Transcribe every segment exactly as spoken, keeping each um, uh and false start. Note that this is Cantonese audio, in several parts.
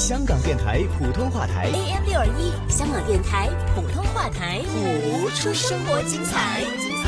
香港电台普通话台 A M 六二一，香港电台普通话台， 谱出生活精彩。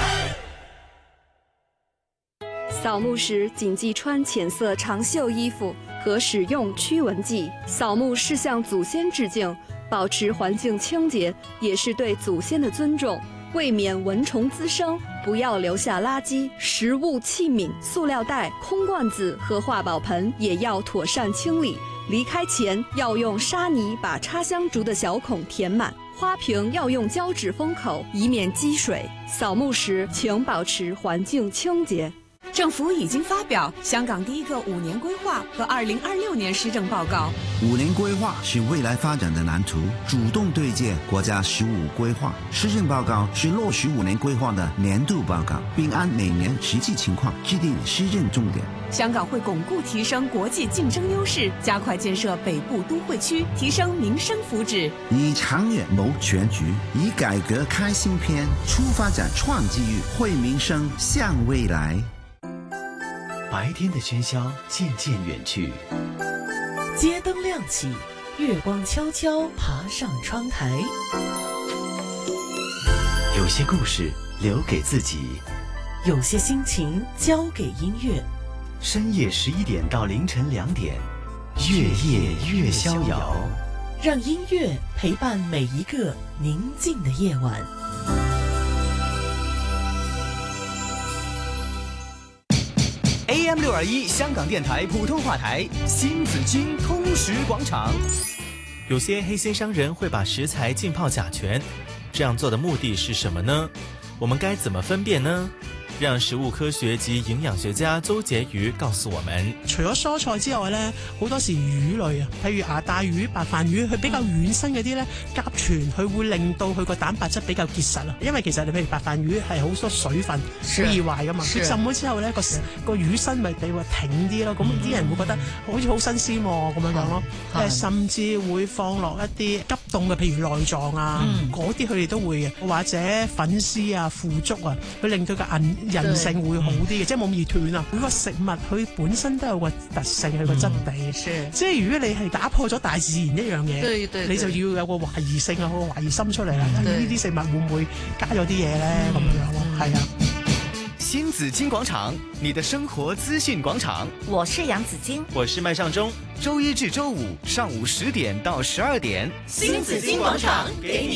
扫墓时谨记穿浅色长袖衣服和使用驱蚊剂。扫墓是向祖先致敬，保持环境清洁也是对祖先的尊重。为免蚊虫滋生，不要留下垃圾、食物器皿、塑料袋、空罐子和化宝盆也要妥善清理。离开前要用沙泥把插香烛的小孔填满，花瓶要用胶纸封口，以免积水。扫墓时请保持环境清洁。 政府已经发表香港第一个五年规划和二零二六年施政报告。 五年规划是未来发展的蓝图，主动对接国家十五规划。施政报告是落实五年规划的年度报告，并按每年实际情况制定施政重点。 香港会巩固提升国际竞争优势，加快建设北部都会区，提升民生福祉。 以长远谋全局，以改革开新篇，出发展创机遇，惠民生向未来。 白天的喧嚣渐渐远去， 街灯亮起，月光悄悄爬上窗台。 有些故事留给自己， 有些心情交给音乐。 深夜十一点到凌晨两点，月夜越逍遥， 让音乐陪伴每一个宁静的夜晚。 A M 六二一香港电台普通话台新紫荆通识广场。有些黑心商人会把食材浸泡甲醛，这样做的目的是什么呢？我们该怎么分辨呢？让食物科學及營養學家周婕妤告訴我們， 除咗蔬菜之外咧，好多時魚類啊，譬如牙帶魚、白飯魚，佢比較軟身嗰啲咧，甲醛佢會令到佢個蛋白質比較結實啊。因為其實你譬如白飯魚係好多水分，好易壞噶嘛。佢浸咗之後咧，個個魚身咪比較挺啲咯。咁啲人會覺得好似好新鮮喎，咁樣樣咯。誒，甚至會放落一啲急凍嘅，譬如內臟啊，嗰啲佢哋都會嘅，或者粉絲啊、腐竹啊，佢令佢個韌韌性會好啲嘅，即係冇咁易斷啊！每個食物佢本身都有個特性，佢個質地，嗯、即係如果你係打破咗大自然一樣嘢，對對對，你就要有個懷疑性啊，個懷疑心出嚟啦。呢啲食物會唔會加咗啲嘢咧？咁、嗯、樣咯，係啊。 新紫荊廣場，你的生活資訊廣場。 我是楊紫荊， 我是麥尚中。周一至周五上午十點到十二點， 新紫荊廣場給你